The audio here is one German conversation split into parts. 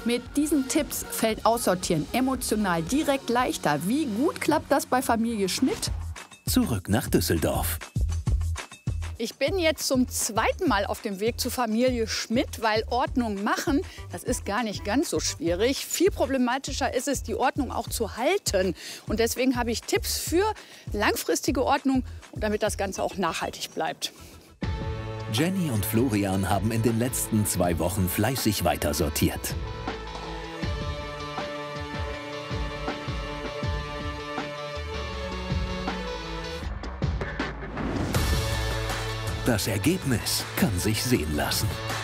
Mit diesen Tipps fällt Aussortieren emotional direkt leichter. Wie gut klappt das bei Familie Schmidt? Zurück nach Düsseldorf. Ich bin jetzt zum zweiten Mal auf dem Weg zu Familie Schmidt, weil Ordnung machen, das ist gar nicht ganz so schwierig. Viel problematischer ist es, die Ordnung auch zu halten. Und deswegen habe ich Tipps für langfristige Ordnung, damit das Ganze auch nachhaltig bleibt. Jenny und Florian haben in den letzten 2 Wochen fleißig weitersortiert. Das Ergebnis kann sich sehen lassen.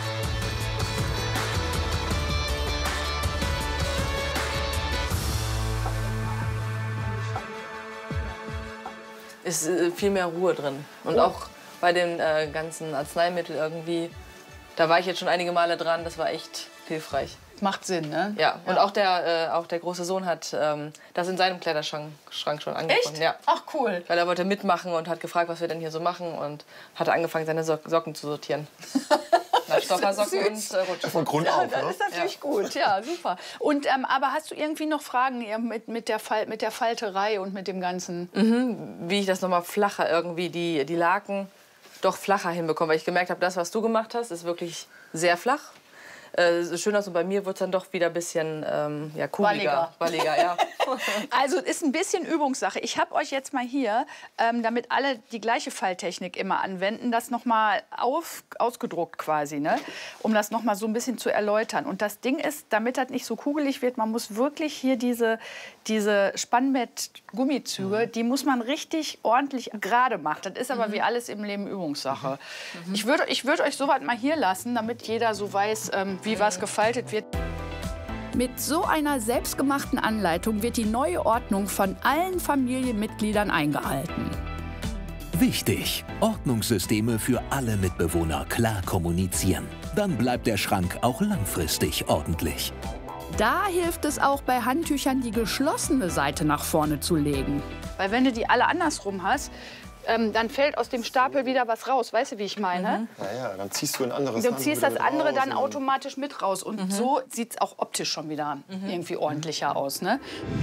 Ist viel mehr Ruhe drin. Und auch bei den ganzen Arzneimitteln irgendwie, da war ich jetzt schon einige Male dran, das war echt hilfreich. Macht Sinn, ne? Ja, und auch der große Sohn hat das in seinem Kleiderschrank schon angefangen. Echt? Ja. Ach, cool. Weil er wollte mitmachen und hat gefragt, was wir denn hier so machen und hat angefangen, seine Socken zu sortieren. Stoffersocken und Rutschen. Von Grund auf, Das ist natürlich gut, ja, super. Und, aber hast du irgendwie noch Fragen mit der Falterei und mit dem Ganzen? Wie ich das nochmal flacher irgendwie, die Laken doch flacher hinbekomme. Weil ich gemerkt habe, das, was du gemacht hast, ist wirklich sehr flach. Schön, dass bei mir wird es dann doch wieder ein bisschen kugliger. Balliger, ja. Also ist ein bisschen Übungssache. Ich habe euch jetzt mal hier, damit alle die gleiche Falltechnik immer anwenden, das noch mal ausgedruckt quasi, ne? Um das noch mal so ein bisschen zu erläutern. Und das Ding ist, damit das nicht so kugelig wird, man muss wirklich hier diese Spannbett-Gummizüge, die muss man richtig ordentlich gerade machen. Das ist aber wie alles im Leben Übungssache. Ich würd euch so was mal hier lassen, damit jeder so weiß, wie was gefaltet wird. Mit so einer selbstgemachten Anleitung wird die neue Ordnung von allen Familienmitgliedern eingehalten. Wichtig: Ordnungssysteme für alle Mitbewohner klar kommunizieren. Dann bleibt der Schrank auch langfristig ordentlich. Da hilft es auch bei Handtüchern, die geschlossene Seite nach vorne zu legen. Weil wenn du die alle andersrum hast, dann fällt aus dem Stapel wieder was raus. Weißt du, wie ich meine? Naja, dann ziehst du ein anderes. Du ziehst das andere dann automatisch mit raus. Und so sieht es auch optisch schon wieder irgendwie ordentlicher aus, ne?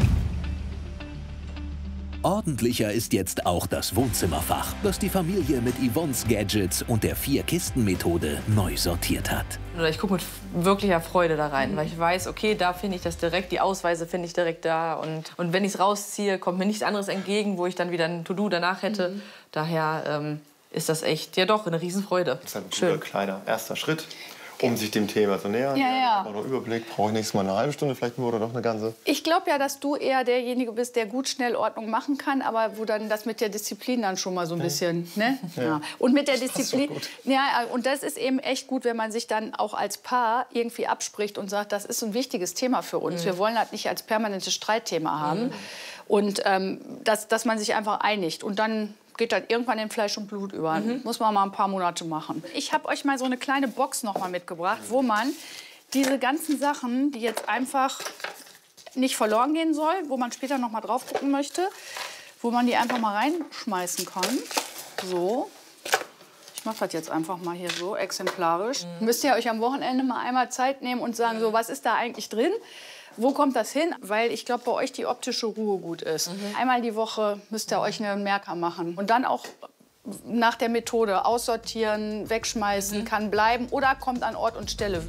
Ordentlicher ist jetzt auch das Wohnzimmerfach, das die Familie mit Yvonnes Gadgets und der 4-Kisten-Methode neu sortiert hat. Ich gucke mit wirklicher Freude da rein, weil ich weiß, okay, da finde ich das direkt, die Ausweise finde ich direkt da. Und wenn ich es rausziehe, kommt mir nichts anderes entgegen, wo ich dann wieder ein To-Do danach hätte. Daher ist das echt, ja doch, eine Riesenfreude. Das ist ein guter kleiner erster Schritt, um sich dem Thema zu nähern. Ja. Noch Überblick, brauche ich nächstes Mal eine halbe Stunde vielleicht nur oder noch eine ganze. Ich glaube ja, dass du eher derjenige bist, der gut schnell Ordnung machen kann, aber wo dann das mit der Disziplin dann schon mal so ein bisschen, ne? Ja. Und mit der Disziplin, ja, und das ist eben echt gut, wenn man sich dann auch als Paar irgendwie abspricht und sagt, das ist ein wichtiges Thema für uns. Wir wollen das nicht als permanentes Streitthema haben. Und dass man sich einfach einigt und dann geht das irgendwann in Fleisch und Blut über. Muss man mal ein paar Monate machen. Ich habe euch mal so eine kleine Box noch mal mitgebracht, wo man diese ganzen Sachen, die jetzt einfach nicht verloren gehen soll, wo man später noch mal drauf gucken möchte, wo man die einfach mal reinschmeißen kann. So. Ich mache das jetzt einfach mal hier so exemplarisch. Müsst ihr euch am Wochenende mal einmal Zeit nehmen und sagen, so, was ist da eigentlich drin? Wo kommt das hin? Weil ich glaube, bei euch die optische Ruhe gut ist. Einmal die Woche müsst ihr euch einen Merker machen. Und dann auch nach der Methode aussortieren, wegschmeißen, kann bleiben oder kommt an Ort und Stelle.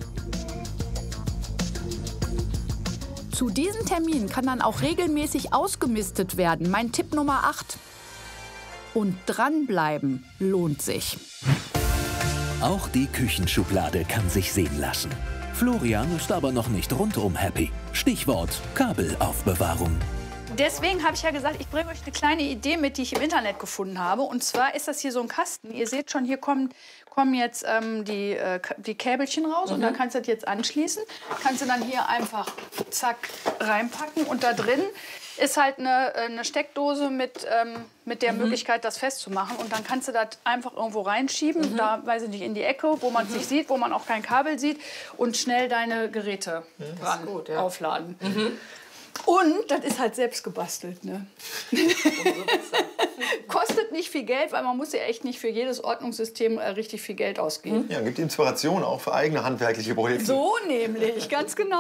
Zu diesem Termin kann dann auch regelmäßig ausgemistet werden. Mein Tipp Nummer 8. Und dranbleiben lohnt sich. Auch die Küchenschublade kann sich sehen lassen. Florian ist aber noch nicht rundum happy. Stichwort Kabelaufbewahrung. Deswegen habe ich ja gesagt, ich bringe euch eine kleine Idee mit, die ich im Internet gefunden habe. Und zwar ist das hier so ein Kasten. Ihr seht schon, hier kommen jetzt die Käbelchen raus. Und da kannst du das jetzt anschließen. Kannst du dann hier einfach zack reinpacken. Und da drin ist halt eine Steckdose mit der Möglichkeit, das festzumachen. Und dann kannst du das einfach irgendwo reinschieben, da, weiß ich nicht, in die Ecke, wo man es nicht sieht, wo man auch kein Kabel sieht und schnell deine Geräte dran aufladen. Und das ist halt selbst gebastelt, ne? Kostet nicht viel Geld, weil man muss ja echt nicht für jedes Ordnungssystem richtig viel Geld ausgeben. Ja, gibt Inspiration auch für eigene handwerkliche Projekte. So nämlich, ganz genau.